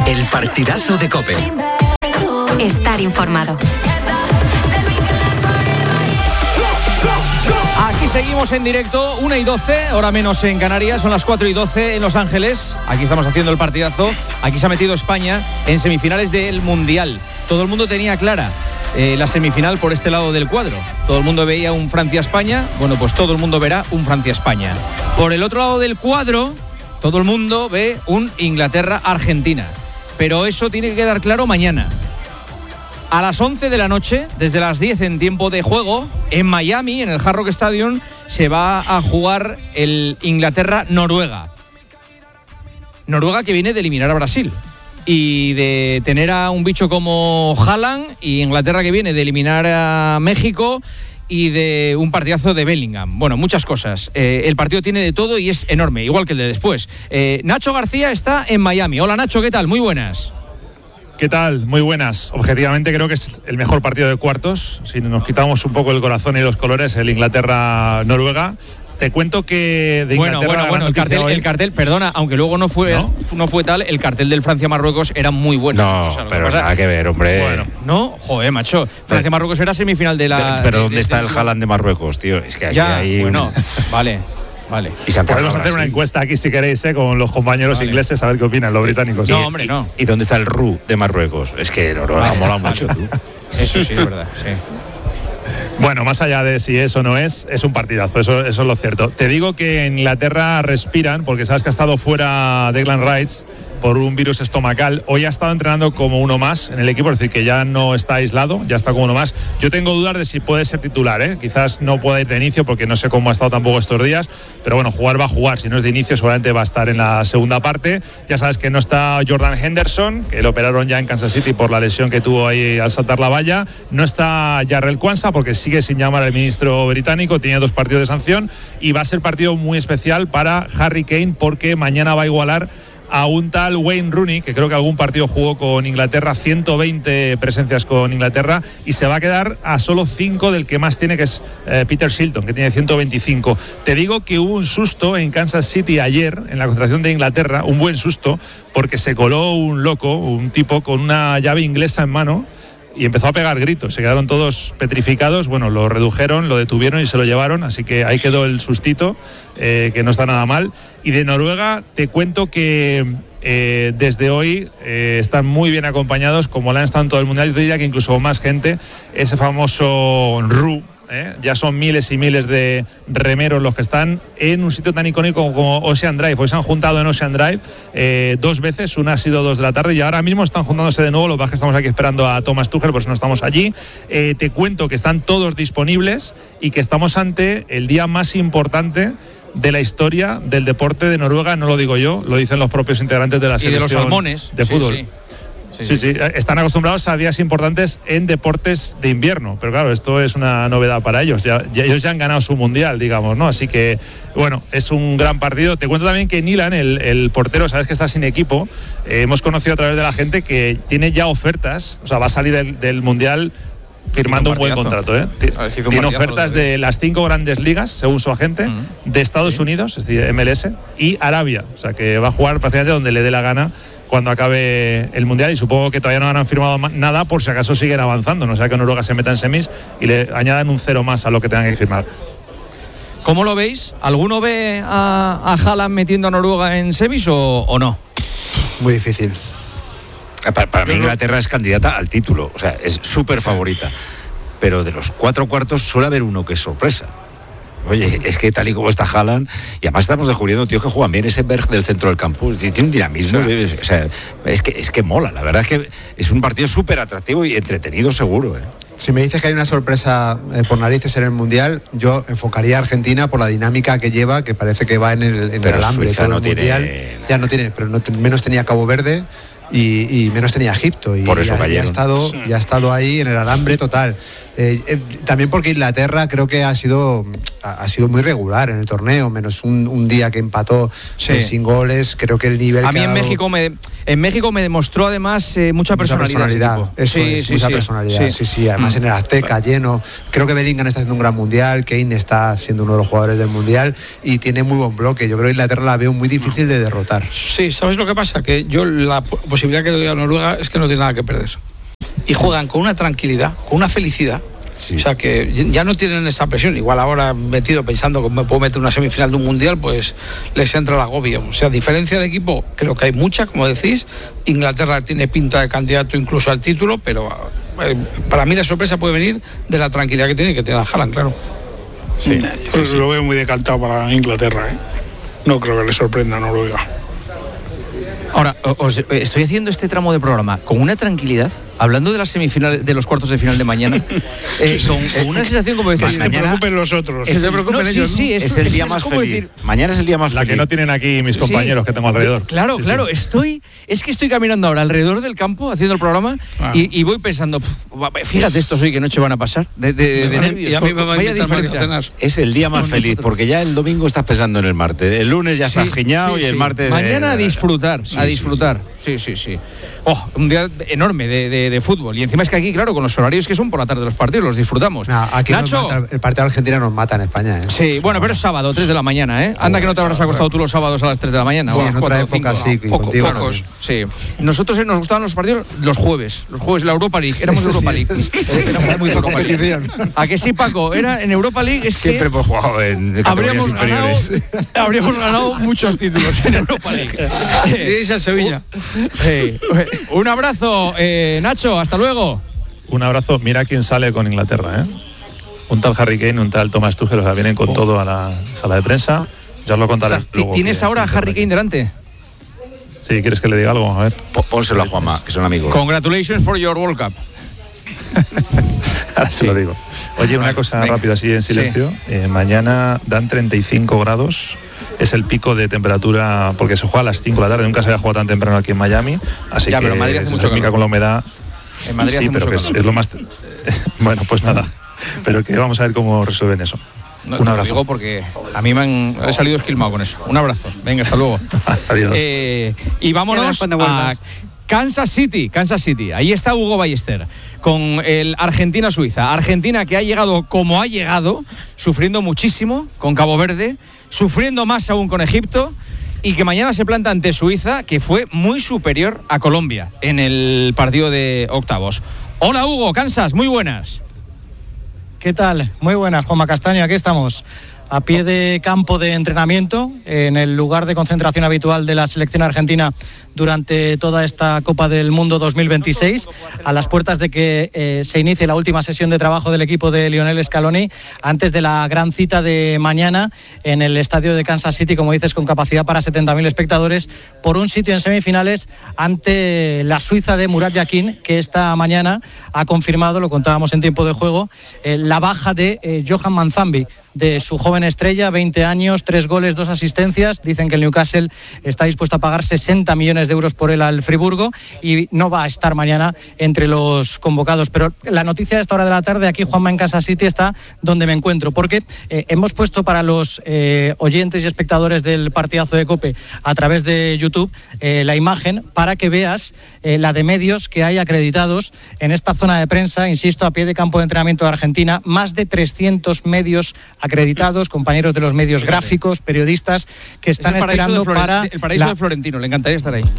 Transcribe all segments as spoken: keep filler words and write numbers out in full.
El partidazo de COPE. Estar informado. Aquí seguimos en directo, una y doce, hora menos en Canarias, son las cuatro y doce en Los Ángeles. Aquí estamos haciendo el partidazo. Aquí se ha metido España en semifinales del Mundial. Todo el mundo tenía clara eh, la semifinal por este lado del cuadro. Todo el mundo veía un Francia-España. Bueno, pues todo el mundo verá un Francia-España. Por el otro lado del cuadro, todo el mundo ve un Inglaterra-Argentina. Pero eso tiene que quedar claro mañana. A las once de la noche, desde las diez en tiempo de juego, en Miami, en el Hard Rock Stadium, se va a jugar el Inglaterra-Noruega. Noruega que viene de eliminar a Brasil y de tener a un bicho como Haaland, y Inglaterra que viene de eliminar a México y de un partidazo de Bellingham. Bueno, muchas cosas. Eh, el partido tiene de todo y es enorme, igual que el de después. Eh, Nacho García está en Miami. Hola Nacho, ¿qué tal? Muy buenas. ¿Qué tal? Muy buenas. Objetivamente creo que es el mejor partido de cuartos. Si nos quitamos un poco el corazón y los colores, el Inglaterra-Noruega. Te cuento que de Inglaterra... Bueno, bueno, bueno, el cartel, el cartel, perdona, aunque luego no fue, ¿no? no fue tal, el cartel del Francia-Marruecos era muy bueno. No, o sea, pero pasa, nada que ver, hombre. Bueno, no, joder, macho. Francia-Marruecos era semifinal de la... Pero ¿dónde de, está de, el Haaland de Marruecos, tío? Es que aquí ya, hay... bueno, un... vale... Vale. Y podemos hacer una encuesta aquí si queréis, ¿eh? Con los compañeros vale. ingleses, a ver qué opinan los británicos. No, hombre, no. ¿Y, y dónde está el R U de Marruecos? Es que Noruega vale. mola mucho, tú. Eso sí, es verdad, sí. Bueno, más allá de si es o no es, es un partidazo, eso, eso es lo cierto. Te digo que en Inglaterra respiran, porque sabes que ha estado fuera Declan Rice por un virus estomacal. Hoy ha estado entrenando como uno más en el equipo, es decir, que ya no está aislado, ya está como uno más. Yo tengo dudas de si puede ser titular, ¿eh? Quizás no pueda ir de inicio porque no sé cómo ha estado tampoco estos días, pero bueno, jugar va a jugar. Si no es de inicio, seguramente va a estar en la segunda parte. Ya sabes que no está Jordan Henderson, que lo operaron ya en Kansas City por la lesión que tuvo ahí al saltar la valla. No está Jarrell Quansah porque sigue sin llamar al ministro británico, tiene dos partidos de sanción, y va a ser partido muy especial para Harry Kane porque mañana va a igualar a un tal Wayne Rooney, que creo que algún partido jugó con Inglaterra, ciento veinte presencias con Inglaterra, y se va a quedar a solo cinco del que más tiene, que es eh, Peter Shilton, que tiene ciento veinticinco. Te digo que hubo un susto en Kansas City ayer, en la concentración de Inglaterra, un buen susto, porque se coló un loco, un tipo con una llave inglesa en mano, y empezó a pegar gritos, se quedaron todos petrificados. Bueno, lo redujeron, lo detuvieron y se lo llevaron, así que ahí quedó el sustito, eh, que no está nada mal. Y de Noruega te cuento que eh, desde hoy eh, están muy bien acompañados, como lo han estado en todo el Mundial. Yo te diría que incluso más gente, ese famoso R U, ¿eh? Ya son miles y miles de remeros los que están en un sitio tan icónico como Ocean Drive. Hoy se han juntado en Ocean Drive eh, dos veces, una ha sido dos de la tarde y ahora mismo están juntándose de nuevo. Lo que pasa es que estamos aquí esperando a Thomas Tuchel, por eso no estamos allí. Eh, te cuento que están todos disponibles y que estamos ante el día más importante de la historia del deporte de Noruega. No lo digo yo, lo dicen los propios integrantes de la selección y de los salmones de fútbol. Sí, sí. Sí, sí, sí, están acostumbrados a días importantes en deportes de invierno, pero claro, esto es una novedad para ellos. Ya, ya, ellos ya han ganado su mundial, digamos, ¿no? Así que, bueno, es un gran partido. Te cuento también que Nilan, el, el portero, sabes que está sin equipo. Eh, hemos conocido a través de la gente que tiene ya ofertas, o sea, va a salir del, del mundial firmando un, un buen contrato, ¿eh? Tiene ofertas de las cinco grandes ligas, según su agente, uh-huh. de Estados sí. Unidos, es decir, M L S, y Arabia. O sea, que va a jugar prácticamente donde le dé la gana cuando acabe el Mundial, y supongo que todavía no han firmado nada por si acaso siguen avanzando, no sea que Noruega se meta en semis y le añadan un cero más a lo que tengan que firmar. ¿Cómo lo veis? ¿Alguno ve a, a Haaland metiendo a Noruega en semis o, o no? Muy difícil. Para, para mí Inglaterra es candidata al título, o sea, es súper favorita, pero de los cuatro cuartos suele haber uno que es sorpresa. Oye, es que tal y como está Haaland, y además estamos descubriendo tíos que juegan bien, ese Berg del centro del campo, tiene un dinamismo, sí. de, o sea, es que, es que mola, la verdad es que es un partido súper atractivo y entretenido seguro, ¿eh? Si me dices que hay una sorpresa eh, por narices en el Mundial, yo enfocaría a Argentina por la dinámica que lleva, que parece que va en el, en el alambre todo no el tiene... Mundial. Ya no tiene, pero no, menos tenía Cabo Verde y, y menos tenía Egipto. Y por eso ya, ya, ha estado, ya ha estado ahí en el alambre total. Eh, eh, también porque Inglaterra creo que ha sido ha sido muy regular en el torneo, menos un, un día que empató sí. eh, sin goles. Creo que el nivel a que mí en ha dado... México me En México me demostró además eh, mucha, mucha personalidad. personalidad. Eso sí, es, sí, mucha sí. personalidad. Sí, Sí, sí. Además mm. en el Azteca lleno. Creo que Bellingham está haciendo un gran mundial. Kane está siendo uno de los jugadores del mundial y tiene muy buen bloque. Yo creo que Inglaterra la veo muy difícil de derrotar. Sí, ¿sabes lo que pasa? Que yo la posibilidad que le doy a Noruega es que no tiene nada que perder. Y juegan con una tranquilidad, con una felicidad. Sí. O sea que ya no tienen esa presión. Igual ahora metido pensando que me puedo meter una semifinal de un mundial, pues les entra el agobio. O sea, diferencia de equipo, creo que hay mucha, como decís. Inglaterra tiene pinta de candidato incluso al título, pero eh, para mí la sorpresa puede venir de la tranquilidad que tiene, que tiene a Haaland, claro. Sí, sí, sí. Lo veo muy decantado para Inglaterra, ¿eh? No creo que le sorprenda a Noruega. Ahora, os estoy haciendo este tramo de programa con una tranquilidad, hablando de las semifinales, de los cuartos de final de mañana, eh, con, con una sensación como decir, que se preocupen los otros. Que se preocupen no, ellos. Sí, sí, es, es el es, día es más como feliz. Decir, mañana es el día más la feliz. La que no tienen aquí mis compañeros sí. que tengo alrededor. Claro, sí, claro. Sí. Estoy, es que estoy caminando ahora alrededor del campo haciendo el programa ah. y, y voy pensando, fíjate estos hoy que noche van a pasar de, de, de nervios. Y a mí me va a invitar a cenar. Es el día más feliz porque ya el domingo estás pensando en el martes. El lunes ya sí, estás giñado sí, y el sí. martes. Mañana eh, a disfrutar, sí, a disfrutar. Sí, sí, sí. Oh, un día enorme de, de, de fútbol. Y encima es que aquí, claro, con los horarios que son por la tarde los partidos, los disfrutamos. No, aquí Nacho, mata, el partido de Argentina nos mata en España, ¿eh? Sí, bueno, pero es sábado, tres de la mañana, ¿eh? Anda que no te habrás acostado tú los sábados a las tres de la mañana. Sí, o en otra época sí, no, poco, contigo. Pocos, no. Sí. Nosotros nos gustaban los partidos los jueves, los jueves, la Europa League. Éramos sí, Europa sí, League. Sí, sí, éramos muy de competición. ¿A que sí, Paco? Era en Europa League, es Siempre que hemos jugado en habríamos inferiores. Ganado, habríamos ganado muchos títulos en Europa League. Iréis a Sevilla. Eh, un abrazo, eh, Nacho, hasta luego. Un abrazo. Mira quién sale con Inglaterra, ¿eh? Un tal Harry Kane, un tal Thomas Tuchel, o sea, vienen con oh. todo a la sala de prensa. Ya os lo contaré. O sea, ¿tienes ahora a Harry Kane delante? Sí, ¿quieres que le diga algo? A ver. Pónselo a Juanma, que son amigos. Congratulations for your World Cup. Ahora se sí. lo digo. Oye, una cosa Venga. rápida así en silencio. Sí. Eh, mañana dan treinta y cinco grados. Es el pico de temperatura, porque se juega a las cinco de la tarde. Nunca se había jugado tan temprano aquí en Miami. Así ya, que pero Madrid hace se mucho pica con la humedad. En Madrid sí, hace pero mucho que es, es lo más. Bueno, pues nada. Pero que vamos a ver cómo resuelven eso. No, un abrazo. Lo digo porque a mí me han he salido esquilmado con eso. Un abrazo. Venga, hasta luego. Adiós. Eh, y vámonos a Kansas City. Kansas City. Ahí está Hugo Ballester con el Argentina-Suiza. Argentina que ha llegado como ha llegado, sufriendo muchísimo con Cabo Verde, sufriendo más aún con Egipto, y que mañana se planta ante Suiza, que fue muy superior a Colombia en el partido de octavos. Hola Hugo, Kansas, muy buenas. ¿Qué tal? Muy buenas, Juanma Castaño, aquí estamos a pie de campo de entrenamiento, en el lugar de concentración habitual de la selección argentina durante toda esta Copa del Mundo dos mil veintiséis, a las puertas de que eh, se inicie la última sesión de trabajo del equipo de Lionel Scaloni, antes de la gran cita de mañana en el estadio de Kansas City, como dices, con capacidad para setenta mil espectadores, por un sitio en semifinales ante la Suiza de Murat Yakin, que esta mañana ha confirmado, lo contábamos en tiempo de juego, eh, la baja de eh, Johan Manzambi, de su joven estrella, veinte años, tres goles, dos asistencias. Dicen que el Newcastle está dispuesto a pagar sesenta millones de euros por él al Friburgo y no va a estar mañana entre los convocados. Pero la noticia de esta hora de la tarde aquí, Juanma, en Kansas City, está donde me encuentro, porque eh, hemos puesto para los eh, oyentes y espectadores del partidazo de COPE a través de YouTube eh, la imagen para que veas eh, la de medios que hay acreditados en esta zona de prensa, insisto, a pie de campo de entrenamiento de Argentina, más de trescientos medios acreditados, compañeros de los medios gráficos, periodistas que están esperando para el paraíso la, de Florentino, le encantaría estar ahí.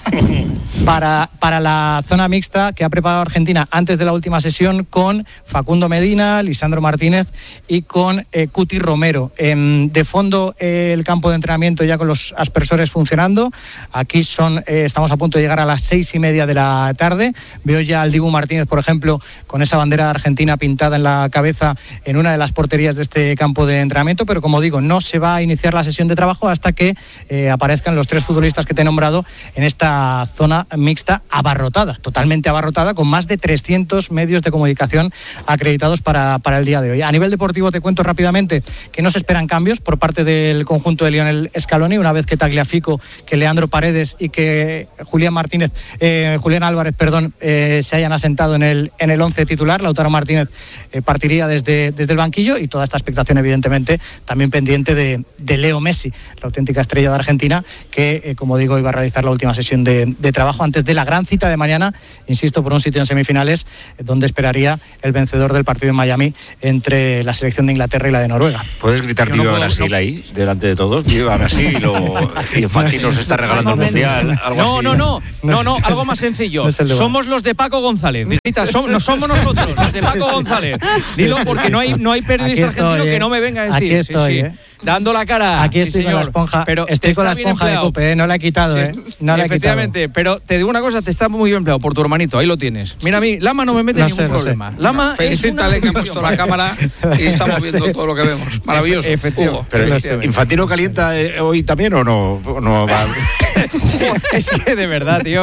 para, para la zona mixta que ha preparado Argentina antes de la última sesión, con Facundo Medina, Lisandro Martínez y con eh, Cuti Romero. Eh, de fondo eh, el campo de entrenamiento ya con los aspersores funcionando. Aquí son eh, estamos a punto de llegar a las seis y media de la tarde. Veo ya al Dibu Martínez, por ejemplo, con esa bandera argentina pintada en la cabeza en una de las porterías de este campo de entrenamiento, pero como digo, no se va a iniciar la sesión de trabajo hasta que eh, aparezcan los tres futbolistas que te he nombrado en esta zona mixta abarrotada, totalmente abarrotada, con más de trescientos medios de comunicación acreditados para, para el día de hoy. A nivel deportivo te cuento rápidamente que no se esperan cambios por parte del conjunto de Lionel Scaloni, una vez que Tagliafico, que Leandro Paredes y que Julián Martínez, eh, Julián Álvarez, perdón, eh, se hayan asentado en el en el once titular. Lautaro Martínez eh, partiría desde, desde el banquillo y toda esta expectativa concentración, evidentemente, también pendiente de, de Leo Messi, la auténtica estrella de Argentina, que, eh, como digo, iba a realizar la última sesión de, de trabajo antes de la gran cita de mañana, insisto, por un sitio en semifinales, eh, donde esperaría el vencedor del partido en Miami entre la selección de Inglaterra y la de Noruega. ¿Puedes gritar Yo viva no puedo, Brasil no. ahí, delante de todos? Viva Brasil, o Infantino nos está regalando el mundial, algo No, así. no, no, no, no, algo más sencillo. No es el lugar. Somos los de Paco González. Grita, som- no somos nosotros, los de Paco González. Dilo porque no hay, no hay periodista Aquí estoy, argentino eh. que no me venga a decir. Aquí estoy, sí, sí. eh. Dando la cara. Aquí sí, estoy con señor. la esponja, Pero estoy te con la está bien esponja de empleado. Cope, ¿eh? No la he quitado, ¿eh? No la he quitado. Efectivamente, pero te digo una cosa, te está muy bien empleado por tu hermanito, ahí lo tienes. Mira, a mí, Lama no me mete No ningún sé, no sé. problema. Lama es una Felicítale que ha puesto la cámara y estamos No viendo sé. todo lo que vemos. Maravilloso. Efectivamente. Hugo. Pero Efectivamente. ¿Infantino calienta eh, hoy también o no? ¿O no va? Es que de verdad, tío.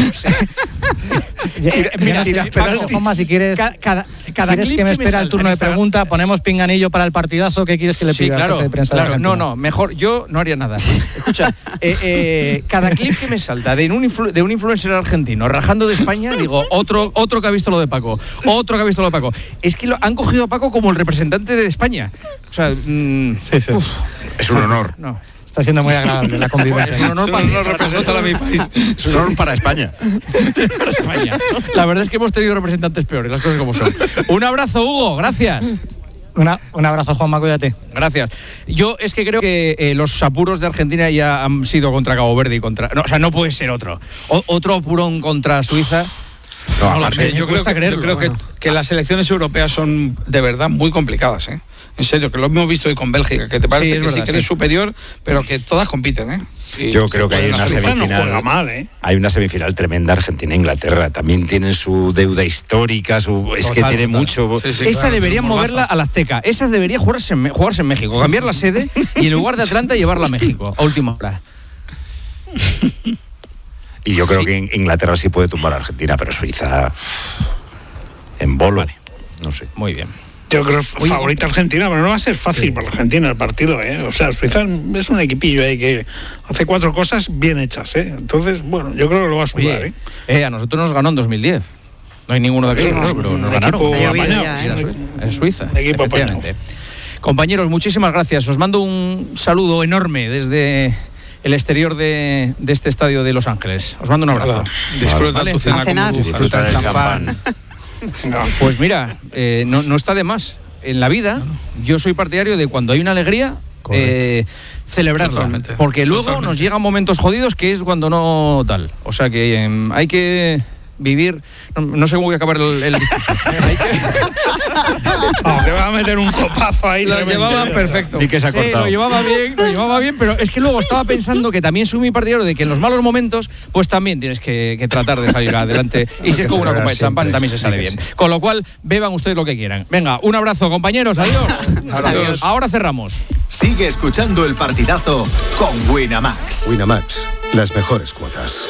Eh, Mira, si- tira Paco, penaltis. Juanma, si quieres, Ca- Cada, cada ¿quieres clip que me me espera el salta turno en de Instagram- pregunta? Ponemos pinganillo para el partidazo. ¿Qué quieres que le Sí, pida claro, al jefe de prensa de claro. No, Argentina? no, mejor yo no haría nada. Escucha, eh, eh, cada clip que me salta de un, influ- de un influencer argentino rajando de España, digo, otro, otro que ha visto lo de Paco, otro que ha visto lo de Paco. Es que lo, han cogido a Paco como el representante de España. O sea, mm, Sí, sí. uf, Es un honor. no. Está siendo muy agradable la convivencia. Es un honor para, No representa a mi país. Es un honor para España. para España. La verdad es que hemos tenido representantes peores, las cosas como son. Un abrazo, Hugo, gracias. Una- un abrazo, Juanma, cuídate. Gracias. Yo es que creo que eh, los apuros de Argentina ya han sido contra Cabo Verde y contra... No, o sea, no puede ser otro. O- otro apurón contra Suiza. No, No, la- aparte, me Yo creo, cuesta que, creerlo, yo creo que, bueno. que las elecciones europeas son de verdad muy complicadas, ¿eh? En serio, que lo hemos visto hoy con Bélgica, que te parece Sí, es que verdad, sí que eres sí. superior, pero que todas compiten, ¿eh? Y Yo creo que hay pueden una hacer- Suiza no semifinal. juega mal, ¿eh? Hay una semifinal tremenda Argentina-Inglaterra. También tienen su deuda histórica, su, es que Total, tiene total. mucho. Sí, sí, Esa claro, deberían un moverla morbazo. a la Azteca. Esa debería jugarse en, Me- jugarse en México. Cambiar la sede y en lugar de Atlanta llevarla a México. A última hora. Y yo creo que in- Inglaterra sí puede tumbar a Argentina, pero Suiza en bolo. No sé. Muy bien. Yo creo que Oye, favorita Argentina, pero no va a ser fácil para Argentina el partido, ¿eh? O sea, Suiza es un equipillo ahí que hace cuatro cosas bien hechas, ¿eh? Entonces, bueno, yo creo que lo va a sudar, Oye, ¿eh? eh, a nosotros nos ganó en dos mil diez. No hay ninguno de aquellos, Sí, pero un nos equipo ganaron. Ha llovido ya, Sí, ¿eh? era Suiza, en Suiza, Un equipo efectivamente. Compañeros, muchísimas gracias. Os mando un saludo enorme desde el exterior de, de este estadio de Los Ángeles. Os mando un abrazo. Disfruta Vale. tu cena A con cenar. burbujas. Disfruta del champán. Pues mira, eh, no, no está de más. En la vida, yo soy partidario de cuando hay una alegría, eh, celebrarla. Totalmente. Porque luego Totalmente. nos llegan momentos jodidos que es cuando no tal. O sea que eh, hay que vivir. No, no sé cómo voy a acabar el, el discurso. Hay que- No, te va a meter un copazo ahí. Lo tremendo. llevaban perfecto. Di que se ha Sí, cortado. lo llevaba bien, lo llevaba bien, pero es que luego estaba pensando que también soy muy partidario de que en los malos momentos, pues también tienes que, que tratar de salir adelante. Y si es con una copa de champán, también se sale bien. Con lo cual, beban ustedes lo que quieran. Venga, un abrazo, compañeros. Adiós. Adiós. Ahora cerramos. Sigue escuchando el partidazo con Winamax. Winamax, las mejores cuotas.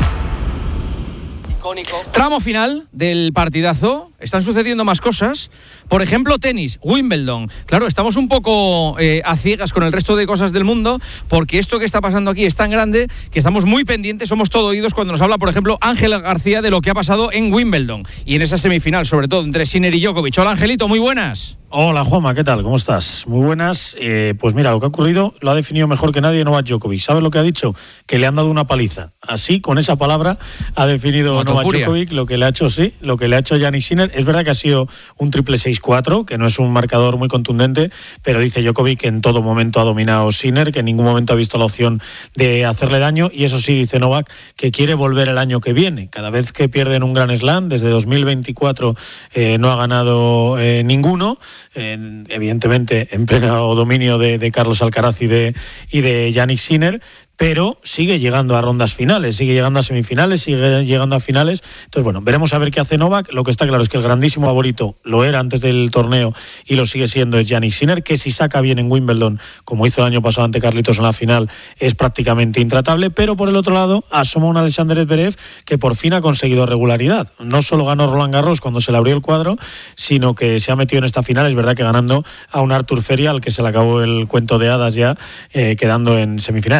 Tramo final del partidazo. Están sucediendo más cosas. Por ejemplo, tenis, Wimbledon. Claro, estamos un poco eh, a ciegas con el resto de cosas del mundo, porque esto que está pasando aquí es tan grande que estamos muy pendientes, somos todo oídos cuando nos habla, por ejemplo, Ángel García de lo que ha pasado en Wimbledon. Y en esa semifinal, sobre todo, entre Sinner y Djokovic. Hola, Angelito, muy buenas. Hola Juanma, ¿qué tal? ¿Cómo estás? Muy buenas. Eh, pues mira, lo que ha ocurrido lo ha definido mejor que nadie Novak Djokovic. ¿Sabes lo que ha dicho? Que le han dado una paliza. Así, con esa palabra, ha definido Como Novak Topuria. Djokovic lo que le ha hecho, sí, lo que le ha hecho Yannick Sinner. Es verdad que ha sido un triple seis cuatro, que no es un marcador muy contundente, pero dice Djokovic que en todo momento ha dominado Sinner, que en ningún momento ha visto la opción de hacerle daño, y eso sí, dice Novak, que quiere volver el año que viene. Cada vez que pierden un Grand Slam, desde dos mil veinticuatro eh, no ha ganado eh, ninguno, eh, evidentemente en pleno dominio de, de Carlos Alcaraz y de, y de Yannick Sinner, pero sigue llegando a rondas finales, sigue llegando a semifinales, sigue llegando a finales. Entonces, bueno, veremos a ver qué hace Novak. Lo que está claro es que el grandísimo favorito lo era antes del torneo y lo sigue siendo es Yannick Sinner, que si saca bien en Wimbledon, como hizo el año pasado ante Carlitos en la final, es prácticamente intratable. Pero por el otro lado, asoma un Alexander Zverev que por fin ha conseguido regularidad. No solo ganó Roland Garros cuando se le abrió el cuadro, sino que se ha metido en esta final. Es verdad que ganando a un Artur Feria, al que se le acabó el cuento de hadas ya, eh, quedando en semifinales. Así que bueno,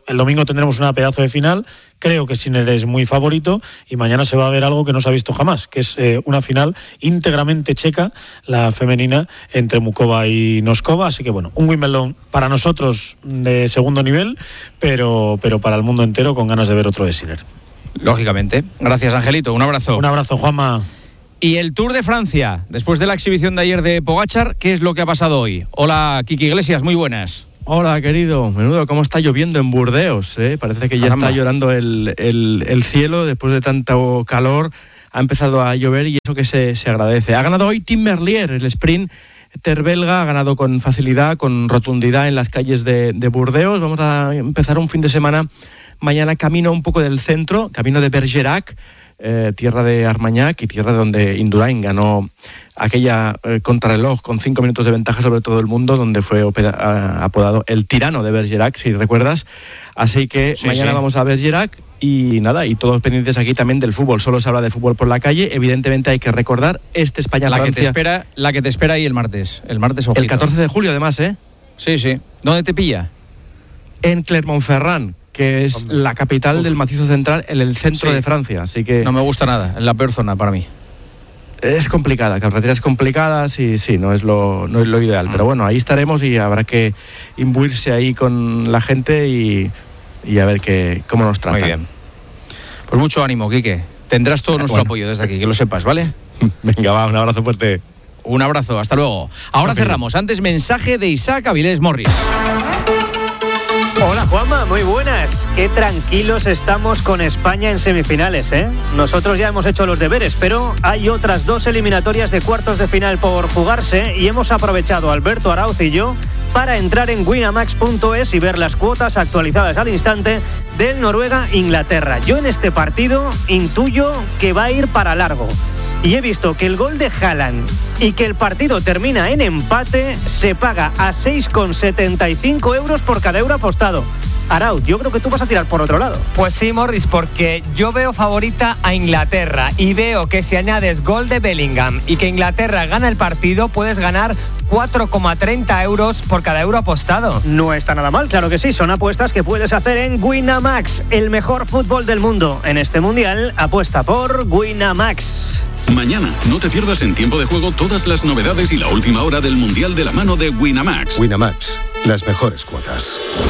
el domingo tendremos una pedazo de final. Creo que Sinner es muy favorito y mañana se va a ver algo que no se ha visto jamás, que es eh, una final íntegramente checa, la femenina, entre Mukova y Noskova. Así que bueno, un Wimbledon para nosotros de segundo nivel, pero, pero para el mundo entero con ganas de ver otro de Sinner. Lógicamente. Gracias, Angelito. Un abrazo. Un abrazo, Juanma. Y el Tour de Francia, después de la exhibición de ayer de Pogačar, ¿qué es lo que ha pasado hoy? Hola, Kiki Iglesias, muy buenas. Hola, querido. Menudo, cómo está lloviendo en Burdeos, ¿eh? Parece que ya Caramba. está llorando el, el, el cielo después de tanto calor. Ha empezado a llover y eso que se, se agradece. Ha ganado hoy Tim Merlier, el sprint belga, ha ganado con facilidad, con rotundidad en las calles de, de Burdeos. Vamos a empezar un fin de semana mañana camino un poco del centro, camino de Bergerac, eh, tierra de Armagnac y tierra donde Indurain ganó aquella eh, contrarreloj con cinco minutos de ventaja sobre todo el mundo, donde fue opera, apodado el tirano de Bergerac, si recuerdas. Así que sí, mañana sí. Vamos a Bergerac y nada, y todos pendientes aquí también del fútbol. Solo se habla de fútbol por la calle. Evidentemente hay que recordar este España-Francia. La que te espera, la que te espera ahí el martes. El martes ojito. El catorce de julio además, ¿eh? Sí, sí. ¿Dónde te pilla? En Clermont-Ferrand, que es Hombre. la capital Uf. del macizo central, en el centro sí. de Francia. Así que no me gusta nada, en la peor zona para mí. Es complicada, carreteras complicadas y sí, no es lo, no es lo ideal. Mm. Pero bueno, ahí estaremos y habrá que imbuirse ahí con la gente y, y a ver qué, cómo nos tratan. Muy bien. Pues mucho ánimo, Quique. Tendrás todo nuestro bueno. apoyo desde aquí, que lo sepas, ¿vale? Venga, va, un abrazo fuerte. Un abrazo, hasta luego. Ahora okay. cerramos. Antes, mensaje de Isaac Avilés Morris. Hola Juanma, muy buenas. Qué tranquilos estamos con España en semifinales, ¿eh? Nosotros ya hemos hecho los deberes, pero hay otras dos eliminatorias de cuartos de final por jugarse y hemos aprovechado, Alberto Arauz y yo, para entrar en winamax punto es y ver las cuotas actualizadas al instante del Noruega-Inglaterra. Yo en este partido intuyo que va a ir para largo. Y he visto que el gol de Haaland y que el partido termina en empate, se paga a seis coma setenta y cinco euros por cada euro apostado. Arauz, yo creo que tú vas a tirar por otro lado. Pues sí, Morris, porque yo veo favorita a Inglaterra y veo que si añades gol de Bellingham y que Inglaterra gana el partido, puedes ganar cuatro coma treinta euros por cada euro apostado. No está nada mal, claro que sí. Son apuestas que puedes hacer en Winamax, el mejor fútbol del mundo. En este mundial, apuesta por Winamax. Mañana, no te pierdas en Tiempo de Juego todas las novedades y la última hora del Mundial de la mano de Winamax. Winamax, las mejores cuotas.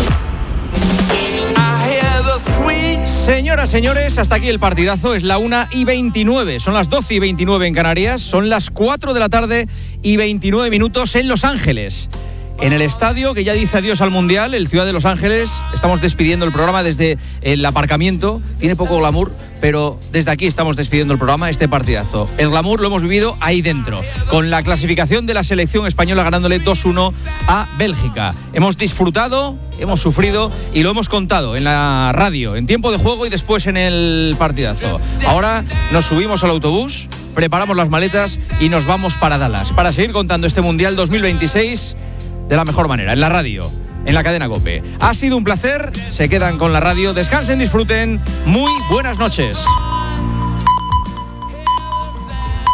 Señoras, señores, hasta aquí el partidazo. Es la una y veintinueve, son las doce y veintinueve en Canarias, son las cuatro de la tarde y veintinueve minutos en Los Ángeles. En el estadio que ya dice adiós al Mundial, el Ciudad de Los Ángeles, estamos despidiendo el programa desde el aparcamiento. Tiene poco glamour, pero desde aquí estamos despidiendo el programa, este partidazo. El glamour lo hemos vivido ahí dentro, con la clasificación de la selección española ganándole dos uno a Bélgica. Hemos disfrutado, hemos sufrido y lo hemos contado en la radio, en Tiempo de Juego y después en el partidazo. Ahora nos subimos al autobús, preparamos las maletas y nos vamos para Dallas, para seguir contando este Mundial dos mil veintiséis de la mejor manera, en la radio, en la cadena COPE. Ha sido un placer, se quedan con la radio, descansen, disfruten, muy buenas noches.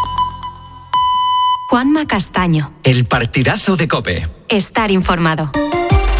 Juanma Castaño. El partidazo de COPE. Estar informado.